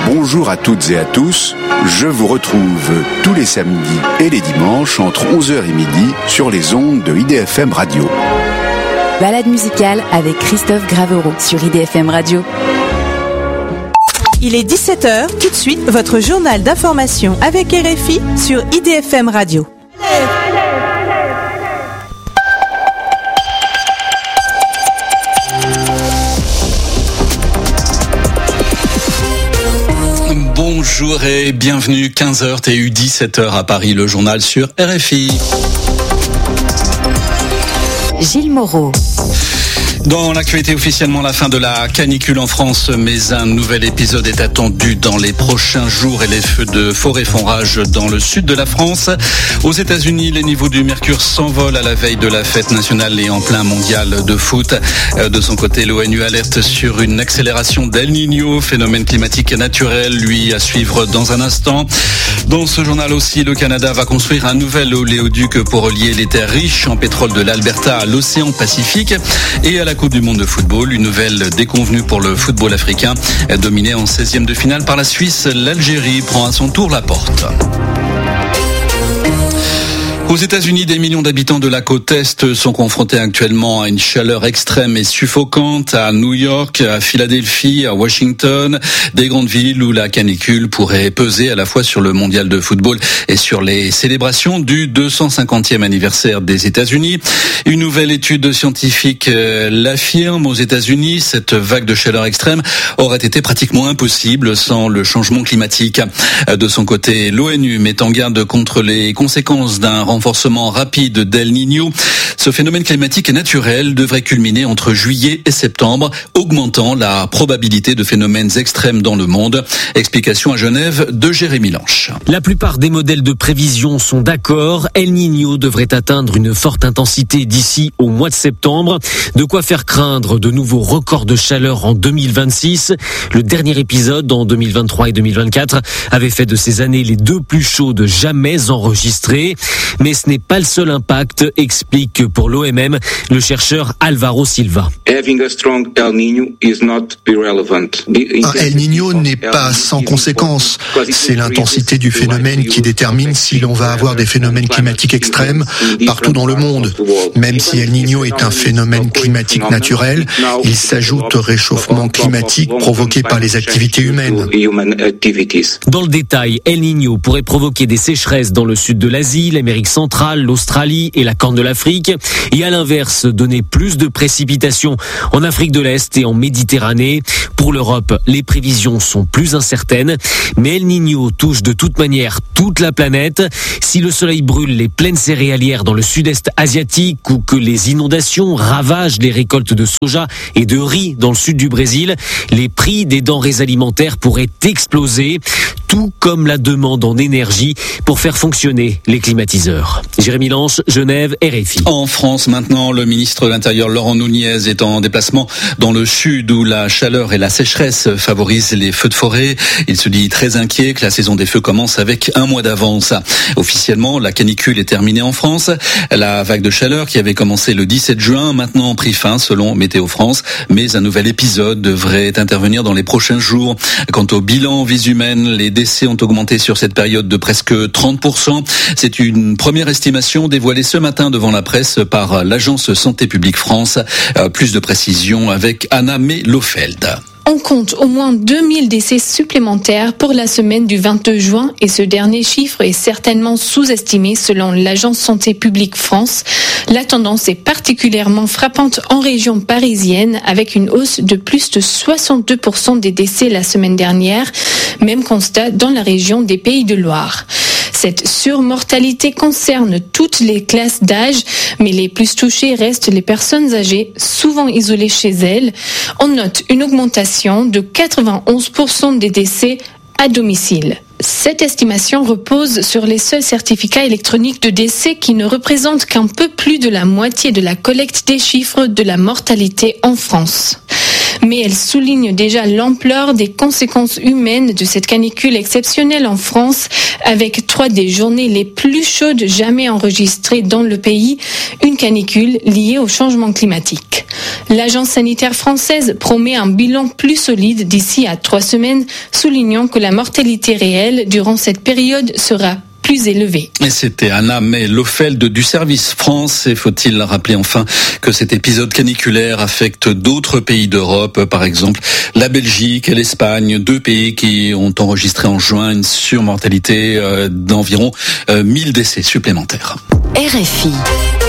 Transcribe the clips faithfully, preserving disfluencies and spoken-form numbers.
Bonjour à toutes et à tous, je vous retrouve tous les samedis et les dimanches entre onze heures et midi sur les ondes de I D F M Radio. Balade musicale avec Christophe Gravereau sur I D F M Radio. Il est dix-sept heures, tout de suite, votre journal d'information avec R F I sur I D F M Radio. Bonjour et bienvenue, quinze heures T U, dix-sept heures à Paris, le journal sur R F I. Gilles Moreau. Dans l'actualité, officiellement la fin de la canicule en France, mais un nouvel épisode est attendu dans les prochains jours et les feux de forêt font rage dans le sud de la France. Aux États-Unis, les niveaux du mercure s'envolent à la veille de la fête nationale et en plein mondial de foot. De son côté, l'ONU alerte sur une accélération d'El Niño, phénomène climatique naturel, lui à suivre dans un instant. Dans ce journal aussi, le Canada va construire un nouvel oléoduc pour relier les terres riches en pétrole de l'Alberta à l'océan Pacifique. Et à la Coupe du monde de football, une nouvelle déconvenue pour le football africain. Dominé en seizième de finale par la Suisse, l'Algérie prend à son tour la porte. Aux États-Unis, des millions d'habitants de la côte Est sont confrontés actuellement à une chaleur extrême et suffocante. À New York, à Philadelphie, à Washington, des grandes villes où la canicule pourrait peser à la fois sur le mondial de football et sur les célébrations du deux cent cinquantième anniversaire des États-Unis. Une nouvelle étude scientifique l'affirme. Aux États-Unis, cette vague de chaleur extrême aurait été pratiquement impossible sans le changement climatique. De son côté, l'ONU met en garde contre les conséquences d'un renforcement renforcement rapide d'El Niño. Ce phénomène climatique naturel devrait culminer entre juillet et septembre, augmentant la probabilité de phénomènes extrêmes dans le monde. Explication à Genève de Jérémy Lanche. La plupart des modèles de prévision sont d'accord. El Niño devrait atteindre une forte intensité d'ici au mois de septembre. De quoi faire craindre de nouveaux records de chaleur en deux mille vingt-six. Le dernier épisode en deux mille vingt-trois et deux mille vingt-quatre avait fait de ces années les deux plus chaudes jamais enregistrées. Mais ce n'est pas le seul impact, explique pour l'O M M le chercheur Álvaro Silva. Un El Niño n'est pas sans conséquences. C'est l'intensité du phénomène qui détermine si l'on va avoir des phénomènes climatiques extrêmes partout dans le monde. Même si El Niño est un phénomène climatique naturel, il s'ajoute au réchauffement climatique provoqué par les activités humaines. Dans le détail, El Niño pourrait provoquer des sécheresses dans le sud de l'Asie, l'Amérique centrale, l'Australie et la Corne de l'Afrique, et à l'inverse, donner plus de précipitations en Afrique de l'Est et en Méditerranée. Pour l'Europe, les prévisions sont plus incertaines, mais El Niño touche de toute manière toute la planète. Si le soleil brûle les plaines céréalières dans le sud-est asiatique ou que les inondations ravagent les récoltes de soja et de riz dans le sud du Brésil, les prix des denrées alimentaires pourraient exploser, tout comme la demande en énergie pour faire fonctionner les climatiseurs. Jérémy Lanche, Genève, R F I. En France maintenant, le ministre de l'Intérieur Laurent Nunez est en déplacement dans le sud où la chaleur et la sécheresse favorisent les feux de forêt. Il se dit très inquiet que la saison des feux commence avec un mois d'avance. Officiellement, la canicule est terminée en France. La vague de chaleur qui avait commencé le dix-sept juin a maintenant pris fin selon Météo France, mais un nouvel épisode devrait intervenir dans les prochains jours. Quant au bilan vies humaines, les décès ont augmenté sur cette période de presque trente pour cent. C'est une première estimation dévoilée ce matin devant la presse par l'Agence Santé publique France. Plus de précisions avec Anna Melofeld. On compte au moins deux mille décès supplémentaires pour la semaine du vingt-deux juin et ce dernier chiffre est certainement sous-estimé selon l'Agence Santé publique France. La tendance est particulièrement frappante en région parisienne avec une hausse de plus de soixante-deux pour cent des décès la semaine dernière. Même constat dans la région des Pays de Loire. Cette surmortalité concerne toutes les classes d'âge, mais les plus touchées restent les personnes âgées, souvent isolées chez elles. On note une augmentation de quatre-vingt-onze pour cent des décès à domicile. Cette estimation repose sur les seuls certificats électroniques de décès qui ne représentent qu'un peu plus de la moitié de la collecte des chiffres de la mortalité en France. mais elle souligne déjà l'ampleur des conséquences humaines de cette canicule exceptionnelle en France, avec trois des journées les plus chaudes jamais enregistrées dans le pays, une canicule liée au changement climatique. L'Agence sanitaire française promet un bilan plus solide d'ici à trois semaines, soulignant que la mortalité réelle durant cette période sera plus élevé. Et c'était Anna May-Lofeld du service France. Et faut-il rappeler enfin que cet épisode caniculaire affecte d'autres pays d'Europe, par exemple la Belgique et l'Espagne, deux pays qui ont enregistré en juin une surmortalité euh, d'environ euh, mille décès supplémentaires. R F I.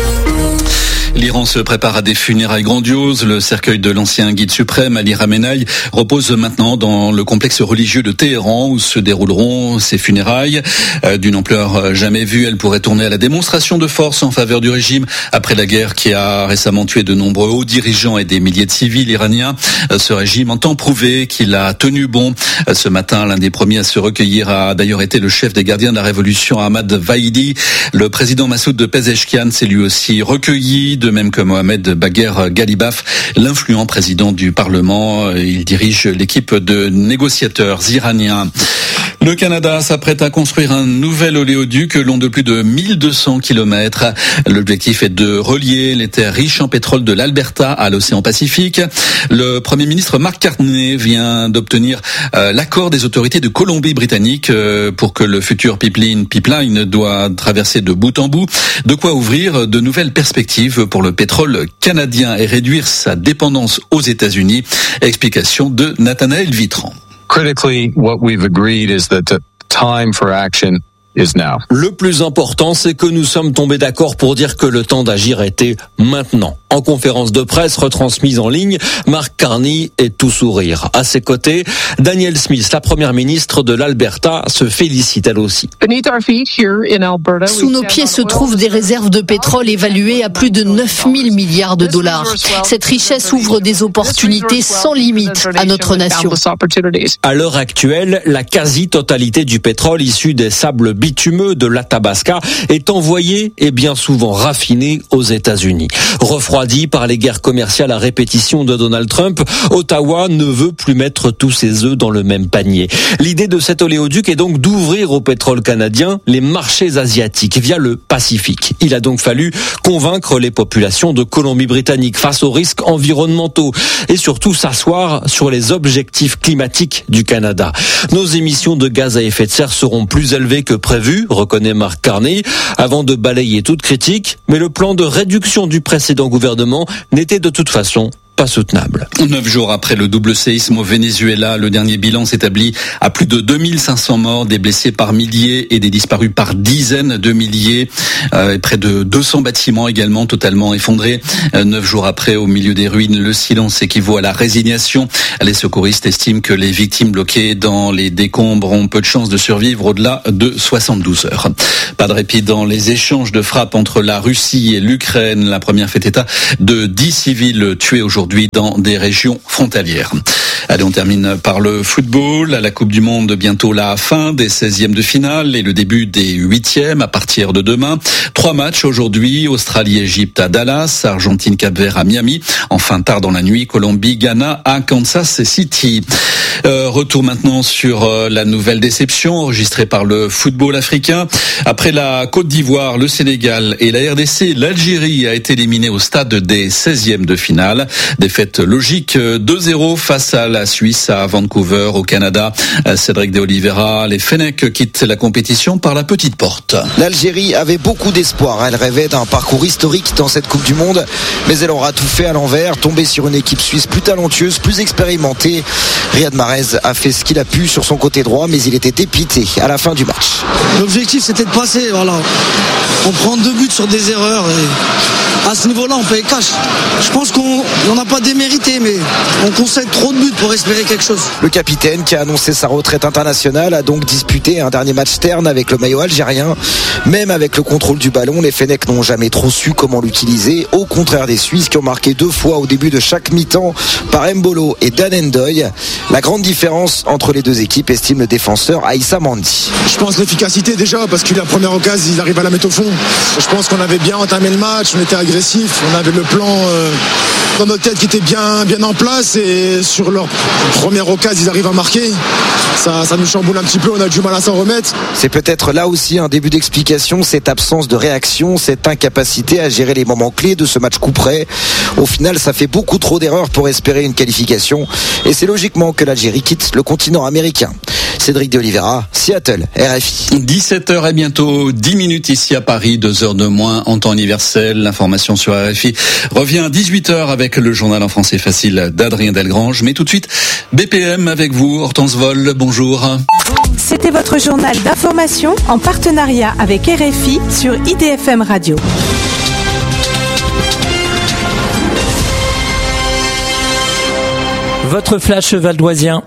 L'Iran se prépare à des funérailles grandioses. Le cercueil de l'ancien guide suprême, Ali Khamenei, repose maintenant dans le complexe religieux de Téhéran où se dérouleront ces funérailles. Euh, d'une ampleur jamais vue, elle pourrait tourner à la démonstration de force en faveur du régime après la guerre qui a récemment tué de nombreux hauts dirigeants et des milliers de civils iraniens. Euh, ce régime entend prouver qu'il a tenu bon. Euh, ce matin, l'un des premiers à se recueillir a d'ailleurs été le chef des gardiens de la révolution, Ahmad Vahidi. Le président Massoud Pezeshkian s'est lui aussi recueilli, de même que Mohamed Bagher Ghalibaf, l'influent président du Parlement. Il dirige l'équipe de négociateurs iraniens. Le Canada s'apprête à construire un nouvel oléoduc long de plus de mille deux cents kilomètres. L'objectif est de relier les terres riches en pétrole de l'Alberta à l'océan Pacifique. Le Premier ministre Mark Carney vient d'obtenir euh, l'accord des autorités de Colombie-Britannique euh, pour que le futur pipeline, pipeline doit traverser de bout en bout. De quoi ouvrir de nouvelles perspectives pour le pétrole canadien et réduire sa dépendance aux États-Unis. Explication de Nathanaël Vitran. Critically, what we've agreed is that the time for action is now. Le plus important, c'est que nous sommes tombés d'accord pour dire que le temps d'agir était maintenant. En conférence de presse retransmise en ligne, Mark Carney est tout sourire. À ses côtés, Danielle Smith, la première ministre de l'Alberta, se félicite elle aussi. Sous nos pieds se trouvent des réserves de pétrole évaluées à plus de neuf mille milliards de dollars. Cette richesse ouvre des opportunités sans limite à notre nation. À l'heure actuelle, la quasi-totalité du pétrole issu des sables bitumeux de l'Athabasca est envoyé et bien souvent raffiné aux États-Unis. Refroidi par les guerres commerciales à répétition de Donald Trump, Ottawa ne veut plus mettre tous ses œufs dans le même panier. L'idée de cet oléoduc est donc d'ouvrir au pétrole canadien les marchés asiatiques via le Pacifique. Il a donc fallu convaincre les populations de Colombie-Britannique face aux risques environnementaux et surtout s'asseoir sur les objectifs climatiques du Canada. Nos émissions de gaz à effet de serre seront plus élevées que prévu, reconnaît Mark Carney, avant de balayer toute critique, mais le plan de réduction du précédent gouvernement n'était de toute façon pas soutenable. Neuf jours après le double séisme au Venezuela, le dernier bilan s'établit à plus de deux mille cinq cents morts, des blessés par milliers et des disparus par dizaines de milliers. Euh, et près de deux cents bâtiments également totalement effondrés. Euh, neuf jours après, au milieu des ruines, le silence équivaut à la résignation. Les secouristes estiment que les victimes bloquées dans les décombres ont peu de chances de survivre au-delà de soixante-douze heures. Pas de répit dans les échanges de frappes entre la Russie et l'Ukraine. La première fait état de dix civils tués aujourd'hui dans des régions frontalières. Allez, on termine par le football. À la Coupe du Monde, bientôt la fin des seizièmes de finale et le début des huitièmes à partir de demain. Trois matchs aujourd'hui. Australie-Égypte à Dallas, Argentine-Cap-Vert à Miami. Enfin, tard dans la nuit, Colombie-Ghana à Kansas City. Euh, retour maintenant sur euh, la nouvelle déception enregistrée par le football africain. Après la Côte d'Ivoire, le Sénégal et la R D C, l'Algérie a été éliminée au stade des seizièmes de finale. Défaite logique deux zéro face à la Suisse à Vancouver au Canada. Cédric de Oliveira, les Fennecs quittent la compétition par la petite porte. L'Algérie avait beaucoup d'espoir. Elle rêvait d'un parcours historique dans cette Coupe du Monde, mais elle aura tout fait à l'envers, tombée sur une équipe suisse plus talentueuse, plus expérimentée. Riyad Mahrez a fait ce qu'il a pu sur son côté droit, mais il était épité à la fin du match. L'objectif c'était de passer, voilà. On prend deux buts sur des erreurs et à ce niveau-là on paye cash. Je pense qu'on n'en a pas démérité, mais on concède trop de buts pour espérer quelque chose. Le capitaine qui a annoncé sa retraite internationale a donc disputé un dernier match terne avec le maillot algérien. Même avec le contrôle du ballon, les Fennecs n'ont jamais trop su comment l'utiliser, au contraire des Suisses qui ont marqué deux fois au début de chaque mi-temps par Mbolo et Dan Ndoye. La grande différence entre les deux équipes, estime le défenseur Aïssa Mandi. Je pense que l'efficacité l'efficacité déjà, parce que la première occasion, ils arrivent à la mettre au fond. Je pense qu'on avait bien entamé le match, on était agressif, on avait le plan euh, dans notre tête qui était bien, bien en place, et sur leur première occasion, ils arrivent à marquer. Ça, ça nous chamboule un petit peu, on a du mal à s'en remettre. C'est peut-être là aussi un début d'explication, cette absence de réaction, cette incapacité à gérer les moments clés de ce match coup près. Au final, ça fait beaucoup trop d'erreurs pour espérer une qualification, et c'est logiquement que l'Algérie quitte le continent américain. Cédric de Oliveira, Seattle, R F I. dix-sept heures et bientôt dix minutes ici à Paris, deux heures de moins en temps universel. L'information sur R F I revient à dix-huit heures avec le journal en français facile d'Adrien Delgrange. Mais tout de suite, B P M avec vous, Hortense Vol, bonjour. C'était votre journal d'information en partenariat avec R F I sur I D F M Radio. Votre flash valdoisien.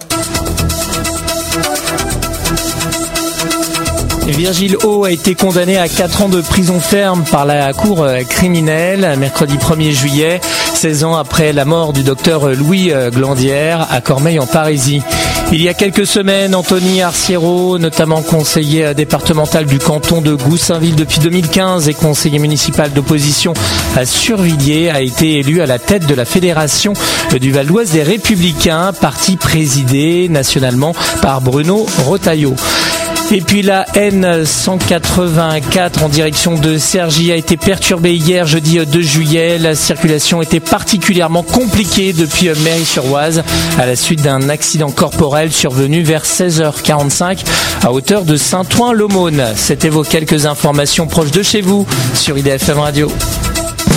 Virgile Haut a été condamné à quatre ans de prison ferme par la cour criminelle mercredi premier juillet, seize ans après la mort du docteur Louis Glandière à Cormeilles en Parisie. Il y a quelques semaines, Anthony Arciero, notamment conseiller départemental du canton de Goussainville depuis deux mille quinze et conseiller municipal d'opposition à Survilliers, a été élu à la tête de la Fédération du Val d'Oise des Républicains, parti présidé nationalement par Bruno Retailleau. Et puis la N cent quatre-vingt-quatre en direction de Cergy a été perturbée hier, jeudi deux juillet. La circulation était particulièrement compliquée depuis Méry-sur-Oise à la suite d'un accident corporel survenu vers seize heures quarante-cinq à hauteur de Saint-Ouen-l'Aumône. C'était vos quelques informations proches de chez vous sur I D F M Radio.